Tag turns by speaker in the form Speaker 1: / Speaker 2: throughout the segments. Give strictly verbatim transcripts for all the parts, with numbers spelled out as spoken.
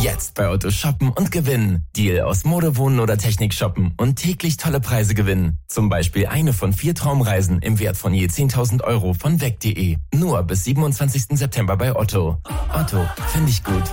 Speaker 1: Jetzt bei Otto shoppen und gewinnen. Deal aus Mode, Wohnen oder Technik shoppen und täglich tolle Preise gewinnen. Zum Beispiel eine von vier Traumreisen im Wert von je zehntausend Euro von weg punkt de. Nur bis siebenundzwanzigsten September bei Otto. Otto, finde ich gut.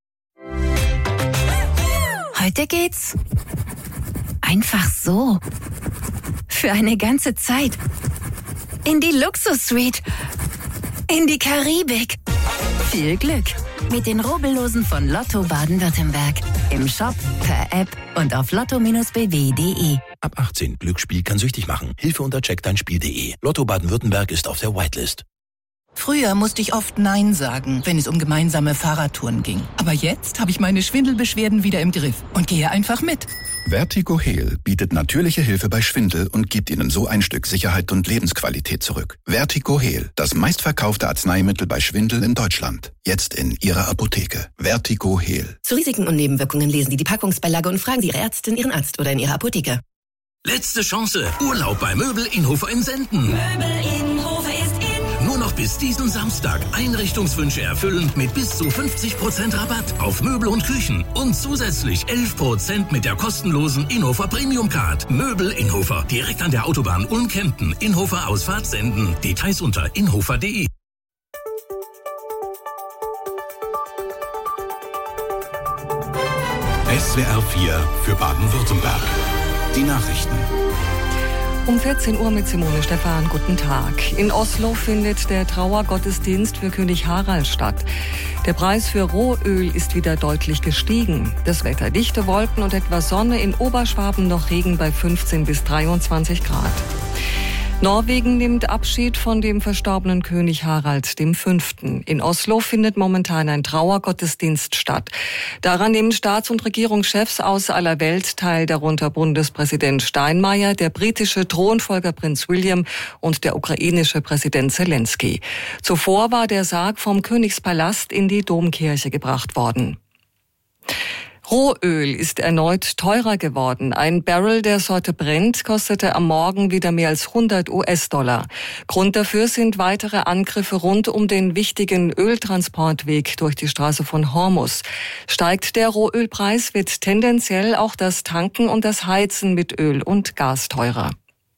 Speaker 2: Heute geht's einfach so. Für eine ganze Zeit. In die Luxus-Suite. In die Karibik. Viel Glück mit den Rubbellosen von Lotto Baden-Württemberg. Im Shop, per App und auf lotto Bindestrich b w punkt de.
Speaker 3: Ab achtzehn. Glücksspiel kann süchtig machen. Hilfe unter check dein spiel punkt de. Lotto Baden-Württemberg ist auf der Whitelist.
Speaker 4: Früher musste ich oft Nein sagen, wenn es um gemeinsame Fahrradtouren ging. Aber jetzt habe ich meine Schwindelbeschwerden wieder im Griff und gehe einfach mit.
Speaker 5: Vertigo Heal bietet natürliche Hilfe bei Schwindel und gibt Ihnen so ein Stück Sicherheit und Lebensqualität zurück. Vertigo Heal, das meistverkaufte Arzneimittel bei Schwindel in Deutschland. Jetzt in Ihrer Apotheke. Vertigo Heal.
Speaker 6: Zu Risiken und Nebenwirkungen lesen Sie die Packungsbeilage und fragen Sie Ihre Ärztin, Ihren Arzt oder in Ihrer Apotheke.
Speaker 7: Letzte Chance. Urlaub bei Möbel Inhofer in Senden.
Speaker 8: Möbel Inhofer ist in.
Speaker 7: Nur noch bis diesen Samstag Einrichtungswünsche erfüllen mit bis zu fünfzig Prozent Rabatt auf Möbel und Küchen und zusätzlich elf Prozent mit der kostenlosen Inhofer Premium Card. Möbel Inhofer, direkt an der Autobahn Ulm-Kempten. Inhofer Ausfahrt Senden. Details unter inhofer punkt de.
Speaker 9: S W R vier für Baden-Württemberg. Die Nachrichten.
Speaker 10: Um vierzehn Uhr mit Simone Stephan. Guten Tag. In Oslo findet der Trauergottesdienst für König Harald statt. Der Preis für Rohöl ist wieder deutlich gestiegen. Das Wetter: dichte Wolken und etwas Sonne, in Oberschwaben noch Regen bei fünfzehn bis dreiundzwanzig Grad. Norwegen nimmt Abschied von dem verstorbenen König Harald der Fünfte. In Oslo findet momentan ein Trauergottesdienst statt. Daran nehmen Staats- und Regierungschefs aus aller Welt teil, darunter Bundespräsident Steinmeier, der britische Thronfolger Prinz William und der ukrainische Präsident Zelensky. Zuvor war der Sarg vom Königspalast in die Domkirche gebracht worden. Rohöl ist erneut teurer geworden. Ein Barrel, der heute brennt, kostete am Morgen wieder mehr als hundert US-Dollar. Grund dafür sind weitere Angriffe rund um den wichtigen Öltransportweg durch die Straße von Hormuz. Steigt der Rohölpreis, wird tendenziell auch das Tanken und das Heizen mit Öl und Gas teurer.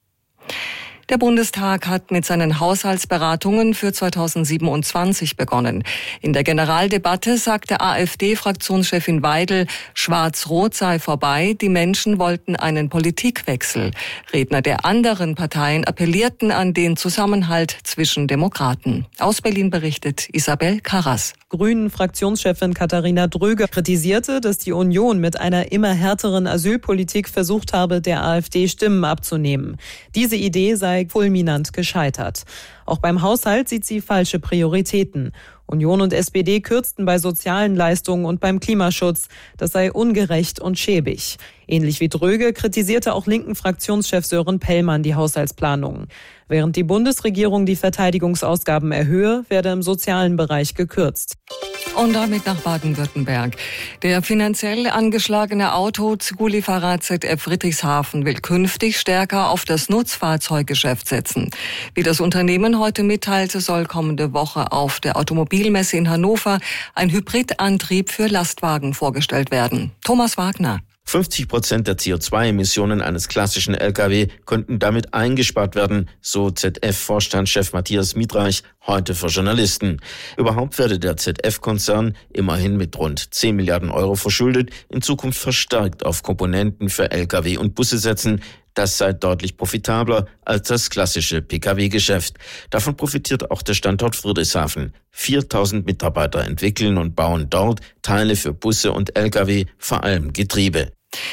Speaker 10: Der Bundestag hat mit seinen Haushaltsberatungen für zweitausendsiebenundzwanzig begonnen. In der Generaldebatte sagte AfD-Fraktionschefin Weidel, Schwarz-Rot sei vorbei, die Menschen wollten einen Politikwechsel. Redner der anderen Parteien appellierten an den Zusammenhalt zwischen Demokraten. Aus Berlin berichtet Isabel Karras.
Speaker 11: Grünen-Fraktionschefin Katharina Dröger kritisierte, dass die Union mit einer immer härteren Asylpolitik versucht habe, der AfD Stimmen abzunehmen. Diese Idee sei fulminant gescheitert. Auch beim Haushalt sieht sie falsche Prioritäten. Union und S P D kürzten bei sozialen Leistungen und beim Klimaschutz. Das sei ungerecht und schäbig. Ähnlich wie Dröge kritisierte auch linken Fraktionschef Sören Pellmann die Haushaltsplanung. Während die Bundesregierung die Verteidigungsausgaben erhöhe, werde im sozialen Bereich gekürzt.
Speaker 10: Und damit nach Baden-Württemberg. Der finanziell angeschlagene Autozulieferer Z F Friedrichshafen will künftig stärker auf das Nutzfahrzeuggeschäft setzen. Wie das Unternehmen heute mitteilte, soll kommende Woche auf der Automobilmesse in Hannover ein Hybridantrieb für Lastwagen vorgestellt werden. Thomas Wagner.
Speaker 12: fünfzig Prozent der C O zwei Emissionen eines klassischen L K W könnten damit eingespart werden, so Z F-Vorstandschef Matthias Miedreich heute für Journalisten. Überhaupt werde der Z F-Konzern, immerhin mit rund zehn Milliarden Euro verschuldet, in Zukunft verstärkt auf Komponenten für L K W und Busse setzen. Das sei deutlich profitabler als das klassische P K W-Geschäft. Davon profitiert auch der Standort Friedrichshafen. viertausend Mitarbeiter entwickeln und bauen dort Teile für Busse und L K W, vor allem Getriebe.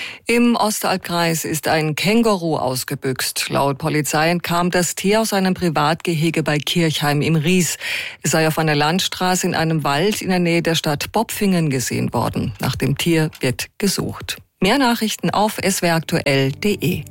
Speaker 10: Im Ostalbkreis ist ein Känguru ausgebüxt. Laut Polizei entkam das Tier aus einem Privatgehege bei Kirchheim im Ries. Es sei auf einer Landstraße in einem Wald in der Nähe der Stadt Bopfingen gesehen worden. Nach dem Tier wird gesucht. Mehr Nachrichten auf s w r aktuell punkt de.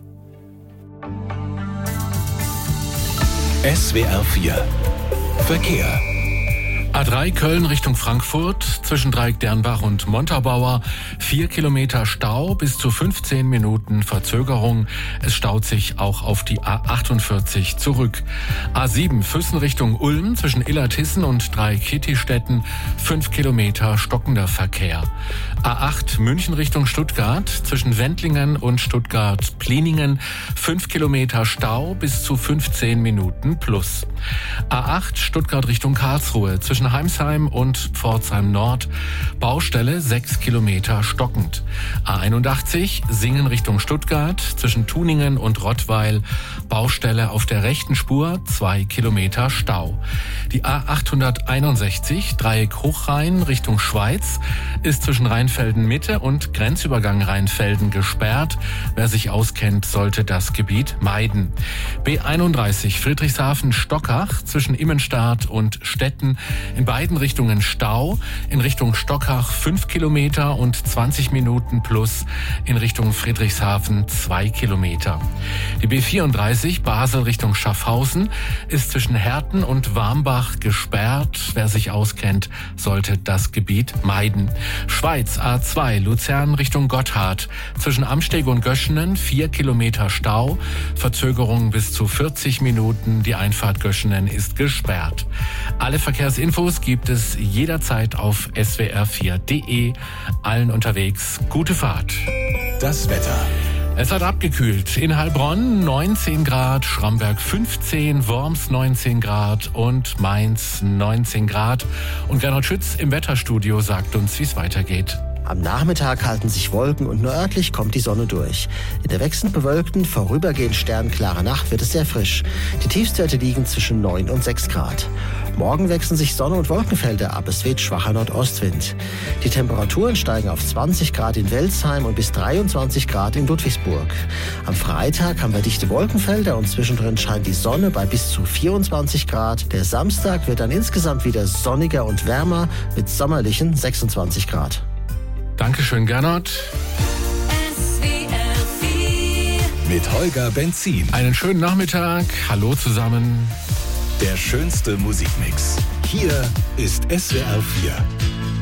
Speaker 9: S W R vier Verkehr.
Speaker 13: A drei Köln Richtung Frankfurt, zwischen Dreieck-Dernbach und Montabaur, vier Kilometer Stau, bis zu fünfzehn Minuten Verzögerung. Es staut sich auch auf die A achtundvierzig zurück. A sieben Füssen Richtung Ulm, zwischen Illertissen und Dreieck-Kittistetten, fünf Kilometer stockender Verkehr. A acht München Richtung Stuttgart, zwischen Wendlingen und Stuttgart-Pliningen, fünf Kilometer Stau, bis zu fünfzehn Minuten plus. A acht Stuttgart Richtung Karlsruhe, zwischen Heimsheim und Pforzheim Nord, Baustelle sechs Kilometer stockend. A einundachtzig Singen Richtung Stuttgart, zwischen Tuningen und Rottweil, Baustelle auf der rechten Spur, zwei Kilometer Stau. Die A achthunderteinundsechzig Dreieck Hochrhein Richtung Schweiz ist zwischen Rheinfelden Mitte und Grenzübergang Rheinfelden gesperrt. Wer sich auskennt, sollte das Gebiet meiden. B einunddreißig Friedrichshafen Stockach, zwischen Immenstadt und Stetten, in beiden Richtungen Stau, in Richtung Stockach fünf Kilometer und zwanzig Minuten plus, in Richtung Friedrichshafen zwei Kilometer. Die B vierunddreißig Basel Richtung Schaffhausen ist zwischen Herten und Warmbach gesperrt. Wer sich auskennt, sollte das Gebiet meiden. Schweiz A zwei Luzern Richtung Gotthard, zwischen Amsteg und Göschenen vier Kilometer Stau, Verzögerung bis zu vierzig Minuten, die Einfahrt Göschenen ist gesperrt. Alle Verkehrsinfos gibt es jederzeit auf S W R vier punkt de. Allen unterwegs gute Fahrt.
Speaker 9: Das Wetter.
Speaker 13: Es hat abgekühlt. In Heilbronn neunzehn Grad, Schramberg fünfzehn, Worms neunzehn Grad und Mainz neunzehn Grad. Und Gernot Schütz im Wetterstudio sagt uns, wie es weitergeht.
Speaker 14: Am Nachmittag halten sich Wolken und nur örtlich kommt die Sonne durch. In der wechselnd bewölkten, vorübergehend sternklaren Nacht wird es sehr frisch. Die Tiefstwerte liegen zwischen neun und sechs Grad. Morgen wechseln sich Sonne- und Wolkenfelder ab. Es weht schwacher Nordostwind. Die Temperaturen steigen auf zwanzig Grad in Welzheim und bis dreiundzwanzig Grad in Ludwigsburg. Am Freitag haben wir dichte Wolkenfelder und zwischendrin scheint die Sonne bei bis zu vierundzwanzig Grad. Der Samstag wird dann insgesamt wieder sonniger und wärmer mit sommerlichen sechsundzwanzig Grad.
Speaker 13: Dankeschön, Gernot.
Speaker 9: Mit Holger Benzin.
Speaker 13: Einen schönen Nachmittag. Hallo zusammen.
Speaker 9: Der schönste Musikmix. Hier ist S W R vier.